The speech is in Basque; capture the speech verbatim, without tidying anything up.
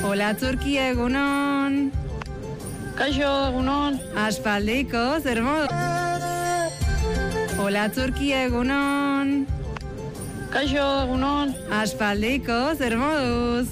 Hola, Turki, egunon. Kaixo, egunon. Aspaldiko, zer moduz? Hola, Turki, egunon. Kaixo, egunon. Aspaldiko, zer moduz?